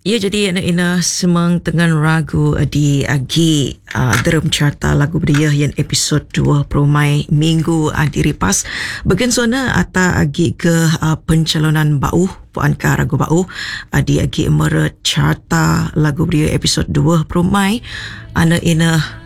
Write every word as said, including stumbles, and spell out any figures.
Ya, jadi anak ina semang dengan ragu di agi uh, dalam carta lagu beria yang episod dua puluh Mai minggu uh, diripas bagian sona ata agi ke uh, pencalonan bau puan ka ragu bau uh, di agi mera carta lagu beria episod dua puluh Mai anak ina